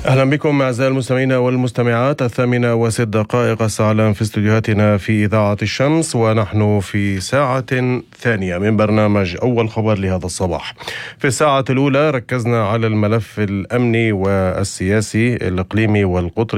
أهلا بكم أعزائي المستمعين والمستمعات. 8:06 الساعة الآن في استديوهاتنا في إذاعة الشمس، ونحن في ساعة ثانية من برنامج أول خبر لهذا الصباح. في الساعة الأولى ركزنا على الملف الأمني والسياسي الإقليمي والقطري